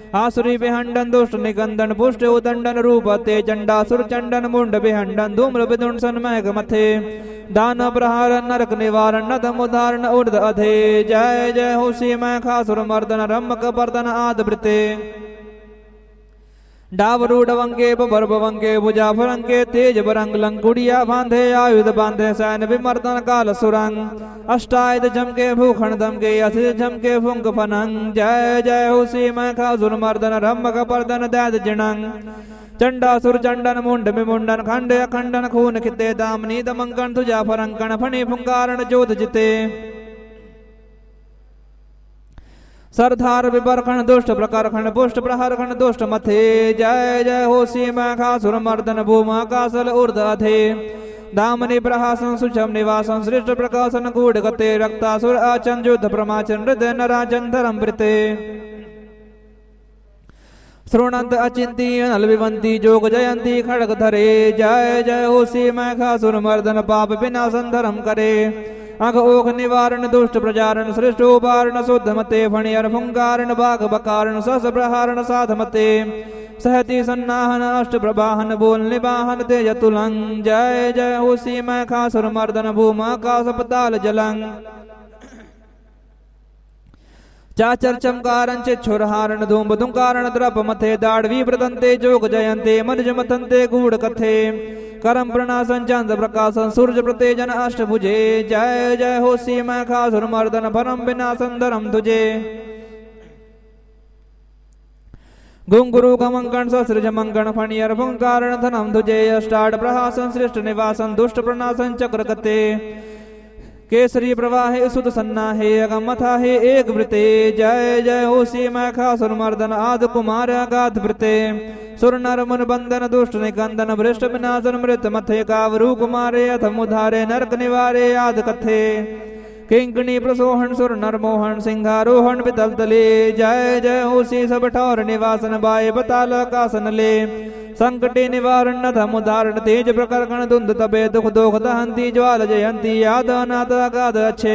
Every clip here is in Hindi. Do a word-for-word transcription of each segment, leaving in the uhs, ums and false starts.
आसुरी विहंडन दुष्ट निकंदन पुष्ट उदंडन रूपते चंडासुर चंडन मुंड विहंडन धूम्र विदुंसन महक मथे दान प्रहार नरक निवारण नदम उदाहरण उर्ध अधे जय जय हो सी मैखासुर मर्दन रमक पर्दन आद वृते डावरूढ़ वंगे बबर वंगे भुजा फरंगे तेज बरंग लंकुड़िया बांधे आयुध बांधे सैन विमर्दन काल सुरंग अष्टायुध झमके भूखण दमके असिध झमके फुंक फनंग जय जय हो सी मैखासुर मर्दन रमक पर्दन दैद जिणंग चंडासुर चंडन मुंड विमुंडन खंड अखंडन खून खिते दामनी दमंकन तुझा फरंकण फणि फुंकारण जोध जिते सरधार विपरखण दुष्ट प्रकरखण पुष्ट प्रहरखण दुष्ट मथे जय जय हो सी मैखासुर मर्दन भूमा कासल ऊर्ध अधे दामनी प्रहासन सुषम निवासन श्रेष्ठ प्रकाशन गूढ़ गते रक्तासुर आचन युद्ध प्रमाचन हृदय नराचन धर्म वृते श्रोणंत अचिंती अनल विवंती जोग जयंती खड़ग धरे जय जय हो सी मैखासुर मर्दन पाप विनाशन धर्म करे अघ ओघ निवारण दुष्ट प्रजारण श्रेष्ठ उपारण शुद्ध मते फणियर फुंकारण बाघ बकारण सस प्रहारण साध मते सहति सन्नाहन अष्ट प्रवाहन बोल निवाहन तेज तुलंग जय जय हो सी मैखासुर मर्दन भूमा काश पताल जलंग चाचर चमकारण चिच्छुरहारण धूम धुंकारण द्रप मथे दाड़वी प्रदंते जोग जयंते मनुज मथंते गूढ़ कथे करम प्रणासन चंद्र प्रकाशन सूर्य प्रतेजन अष्टभुजे जय जय हो सी मैखासुर मर्दन भरम विनाशन धरम तुझे घुंगुरु कमंकण सस्रज मंगण फणियर फुंकारण धनम तुझे अष्टाड़ प्रहासन श्रेष्ठ निवासन दुष्ट प्रणासन चक्र कते केसरी प्रवाहे सुत सन्नाहे अगम मथाहे एक वृते जय जय हो सी मैखासुर मर्दन आद कुमार अगाध वृते सुर नर मुन बंदन दुष्ट निकंदन भ्रष्ट विनाशन मृत मथे कावरू कुमारे अथम उधारे नरक निवारे आद कथे किंकणी प्रसोहन सुर नर मोहन सिंहारोहण वितल तले जय जय हो सी सब ठौर निवासन बाय बताल कासन ले संकटे निवारण धम उदाहरण तेज प्रकरण धुंध तबे दुख दोख दहंती ज्वाल जयंती याद अनाथ अगाध अच्छे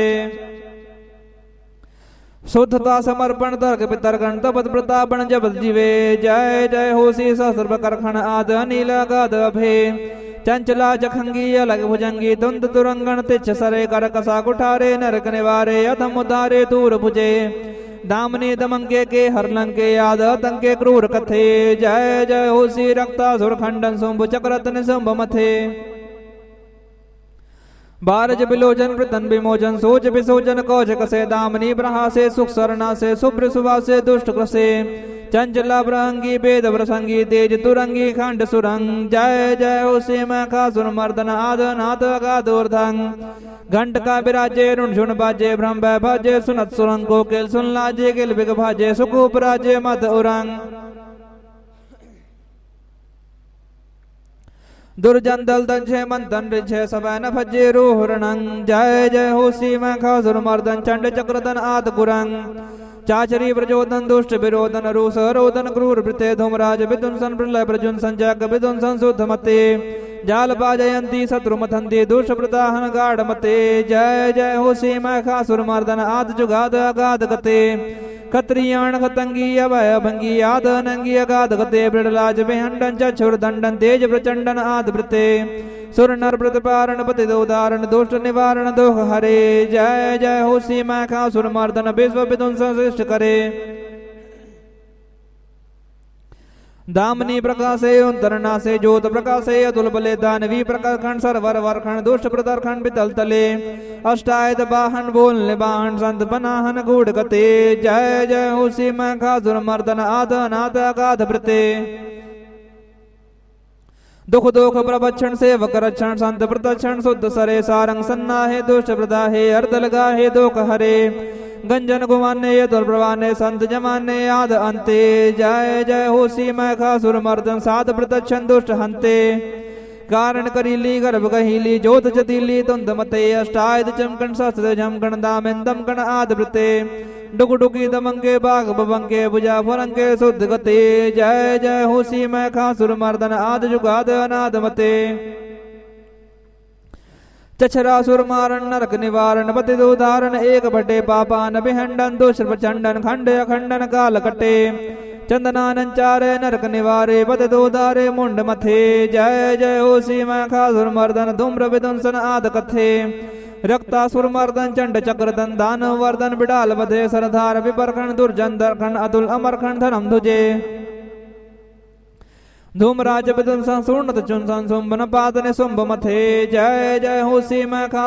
शुद्धता समर्पण तर्क पितर्गण तपत प्रतापण जबत जीवे जय जय हो सी सहस्र प्रकरण आद अनिल अगाध अभे चंचला जखंगी अलग भुजंगी धुंध तुरंगण तिच्छ सरे कर कसा कुठारे नरक निवारे अधम उदारे दूर भुजे दामनी दमंके के हरलंके याद तंके क्रूर कथे जय जय हो सी रक्तासुर खंडन शुंभ चक्रतन शुंभ मथे बारज बिलोचन प्रतन विमोचन सोच विसोचन कौच कसे दामनी प्रहासे सुख सरना से शुभ्र सुभासे दुष्ट क्रसे चंचला प्रहंगी वेद प्रसंगी तेज तुरंगी खंड सुरंग जय जय हो सी मैखासुर मर्दन आद नाथ अगाधोर्धंग घंट का विराजे रुण झुण बाजे भ्रम भाजे सुनत सुरंग कोकिल सुन लाजे गिल बिग भाजे सुकूप राजे मत उरंग दुर्जन दल दंशे मंथन रिझे सबै न भजे रोहरणंग जय जय हो सी मैखासुर मर्दन चंड चक्रधन आद गुरंग चाचरी प्रचोदन दुष्ट विरोधन रूस रोदन क्रूर वृते धूमराज विदुंसन प्रलय प्रजुन संजग विदुंसन शुद्ध मते जाल पाजयंती शत्रु मथंती दुष्ट प्रदाहन गाढ़ मते जय जय हो सी मैखासुर मर्दन आद जुगाद अगाध गते कत्रियाण खतंगी अभय भंगी आद नंगी अगाध गते बृडलाज विहंडन चक्षुर दंडन तेज प्रचंडन आद वृते सुर नर प्रतिपारण पति उदाहरण दुष्ट निवारण दोष हरे जय जय हो सी मैखासुर मर्दन विश्व विध्वंसन श्रेष्ठ करे दामनी प्रकाशे अंतरनासे ज्योत प्रकाशे अतुल बले दानवी प्रकरखंड सरवर वरखंड दुष्ट प्रदरखंड वितल तले अष्टायत बाहन बोलने बाहन संत बनाहन गूढ़ गते जय जय हो सी मैखासुर मर्दन आद नाथ अगाध वृते दुख दोख प्रवक्षण सेवक रक्षण संत प्रदक्षण शुद्ध सरे सारंग सन्नाहे दुष्ट प्रदाहे अर्ध लगाहे दोख हरे गंजन गुमाने दुल प्रवाने संत जमाने आद अंते जय जय हो सी मैखासुर मर्दन साध प्रदक्षण दुष्ट हंते कारण करीली गर्भ गहीली ज्योत जतीली तुंद मते अष्टायत चमकन शस्त्र झमकन दामेन दमकन आद वृते डुक डुकी दमंगे बाघ बबंगे भुजा फरंगे शुद्ध गते जय जय हो सी मैखासुर मर्दन आद जुगाद अनाद मते चछरासुर मारण नरक निवारण पति उदाहरण एक भटे पापान विहंडन दुष्ट प्रचंडन खंड अखंडन काल कटे चंदनानंचारे नरक निवारे पद दोदारे मुंड मथे जय जय हो सीमा खासुर मर्दन धूम्र विदुंसन आद कथे रक्तासुर मर्दन चंड चक्रदन दान वर्धन बिडाल बधे सरदार विपरखंड दुर्जन दरखंड अतुल अमरखंड धनम धुजे धूमराज विदुंसन सुर्णत चुंसन सुंबन पादने सुंभ मथे जय जय हो सीमा